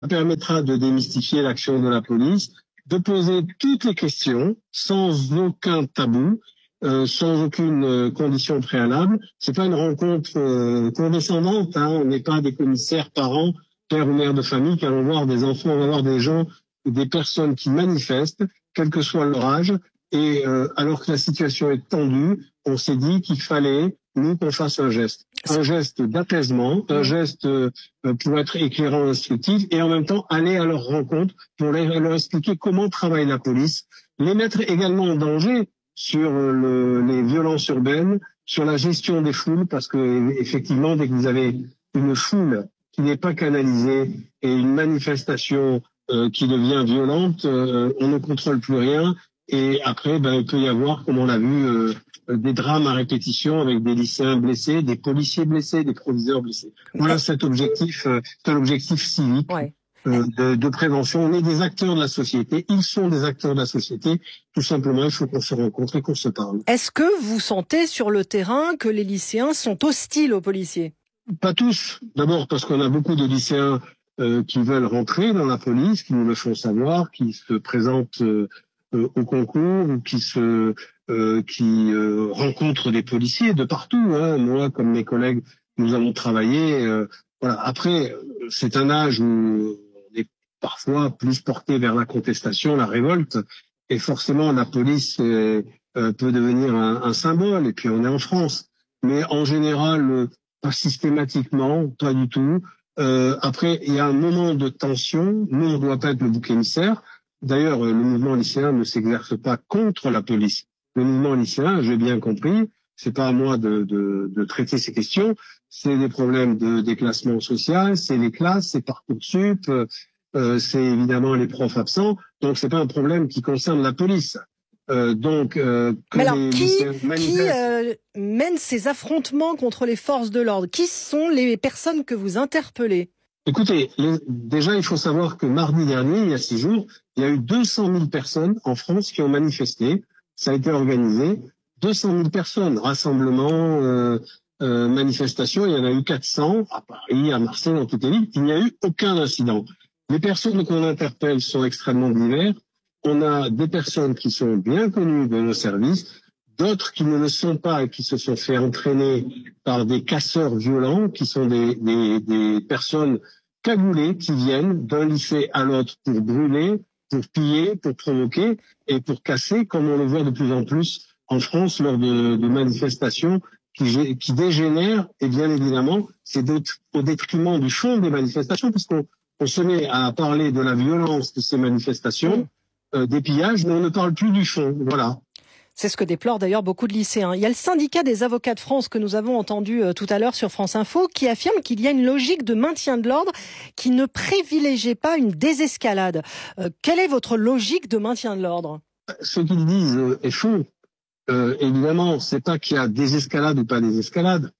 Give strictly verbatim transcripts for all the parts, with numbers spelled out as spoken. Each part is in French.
permettra de démystifier l'action de la police, de poser toutes les questions sans aucun tabou, euh, sans aucune euh, condition préalable. C'est pas une rencontre euh, condescendante, hein. On n'est pas des commissaires, parents, père ou mère de famille qui allons voir des enfants, on va voir des gens, des personnes qui manifestent, quel que soit leur âge. Et euh, alors que la situation est tendue, on s'est dit qu'il fallait, nous, qu'on fasse un geste. Un geste d'apaisement, un geste euh, pour être éclairant, instructif, et en même temps aller à leur rencontre pour leur, leur expliquer comment travaille la police, les mettre également en danger sur euh, le, les violences urbaines, sur la gestion des foules, parce que effectivement, dès que vous avez une foule qui n'est pas canalisée et une manifestation euh, qui devient violente, euh, on ne contrôle plus rien. Et après, ben, il peut y avoir, comme on l'a vu, euh, des drames à répétition avec des lycéens blessés, des policiers blessés, des proviseurs blessés. Voilà cet objectif, euh, c'est un objectif civique ouais. euh, de, de prévention. On est des acteurs de la société, ils sont des acteurs de la société. Tout simplement, il faut qu'on se rencontre et qu'on se parle. Est-ce que vous sentez sur le terrain que les lycéens sont hostiles aux policiers? Pas tous. D'abord parce qu'on a beaucoup de lycéens euh, qui veulent rentrer dans la police, qui nous le font savoir, qui se présentent euh, euh, au concours, ou qui se euh, qui euh, rencontrent des policiers de partout. Hein. Moi, comme mes collègues, nous avons travaillé. Euh, voilà. Après, c'est un âge où on est parfois plus porté vers la contestation, la révolte, et forcément la police est, euh, peut devenir un, un symbole. Et puis on est en France, mais en général, pas systématiquement, pas du tout. Euh, après, il y a un moment de tension. Nous, on ne doit pas être le bouc émissaire. D'ailleurs, le mouvement lycéen ne s'exerce pas contre la police. Le mouvement lycéen, j'ai bien compris, c'est pas à moi de, de, de traiter ces questions. C'est des problèmes de déclassement social, c'est les classes, c'est Parcoursup, euh, c'est évidemment les profs absents. Donc, c'est pas un problème qui concerne la police. Euh, donc, euh, Mais alors, qui, qui euh, mène ces affrontements contre les forces de l'ordre? Qui sont les personnes que vous interpellez? Écoutez, les, déjà, il faut savoir que mardi dernier, il y a six jours, il y a eu deux cent mille personnes en France qui ont manifesté. Ça a été organisé. deux cent mille personnes, rassemblement, euh, euh, manifestation. Il y en a eu quatre cents à Paris, à Marseille, dans toutes les villes. Il n'y a eu aucun incident. Les personnes qu'on interpelle sont extrêmement diverses. On a des personnes qui sont bien connues de nos services, d'autres qui ne le sont pas et qui se sont fait entraîner par des casseurs violents, qui sont des, des, des personnes cagoulées qui viennent d'un lycée à l'autre pour brûler, pour piller, pour provoquer et pour casser, comme on le voit de plus en plus en France lors de, de manifestations qui, qui dégénèrent. Et bien évidemment, c'est au détriment du fond des manifestations, puisqu'on on se met à parler de la violence de ces manifestations, euh, des pillages, mais on ne parle plus du fond. Voilà. C'est ce que déplorent d'ailleurs beaucoup de lycéens. Il y a le syndicat des avocats de France que nous avons entendu tout à l'heure sur France Info qui affirme qu'il y a une logique de maintien de l'ordre qui ne privilégie pas une désescalade. Euh, quelle est votre logique de maintien de l'ordre? Ce qu'ils disent est faux. Euh, évidemment, c'est pas qu'il y a désescalade ou pas désescalade.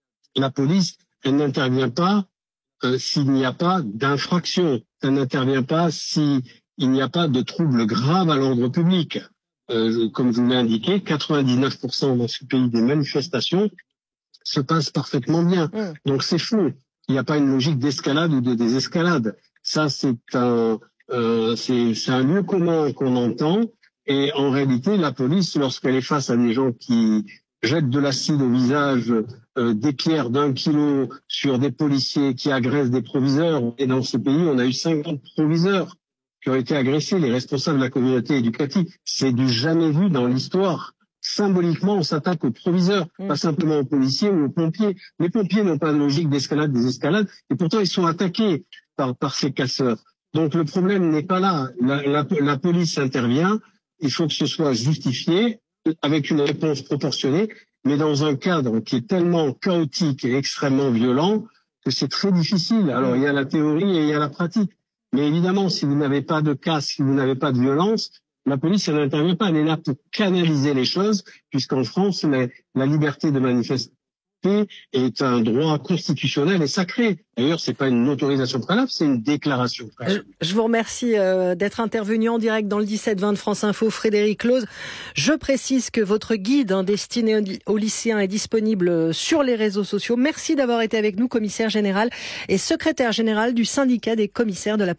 La police, elle n'intervient pas euh, s'il n'y a pas d'infraction. Elle n'intervient pas s'il n'y a pas de trouble grave à l'ordre public. Euh, comme je vous l'ai indiqué, quatre-vingt-dix-neuf pour cent dans ce pays des manifestations se passent parfaitement bien. Mmh. Donc c'est faux. Il n'y a pas une logique d'escalade ou de désescalade. Ça, c'est un, euh, c'est, c'est un lieu commun qu'on entend. Et en réalité, la police, lorsqu'elle est face à des gens qui jettent de l'acide au visage, euh, des pierres d'un kilo sur des policiers qui agressent des proviseurs, et dans ce pays, on a eu cinquante proviseurs qui ont été agressés, les responsables de la communauté éducative. C'est du jamais vu dans l'histoire. Symboliquement, on s'attaque aux proviseurs, mmh. pas simplement aux policiers ou aux pompiers. Les pompiers n'ont pas de logique d'escalade, désescalade, et pourtant ils sont attaqués par, par ces casseurs. Donc le problème n'est pas là. La, la, la police intervient, il faut que ce soit justifié, avec une réponse proportionnée, mais dans un cadre qui est tellement chaotique et extrêmement violent que c'est très difficile. Alors il y a la théorie et il y a la pratique. Mais évidemment, si vous n'avez pas de casse, si vous n'avez pas de violence, la police, elle n'intervient pas. Elle est là pour canaliser les choses, puisqu'en France, la, la liberté de manifester est un droit constitutionnel et sacré. D'ailleurs, c'est pas une autorisation préalable, c'est une déclaration préalable. Je, je vous remercie euh, d'être intervenu en direct dans le dix-sept vingt de France Info, Frédéric Close. Je précise que votre guide hein, destiné aux lycéens est disponible sur les réseaux sociaux. Merci d'avoir été avec nous, commissaire général et secrétaire général du syndicat des commissaires de la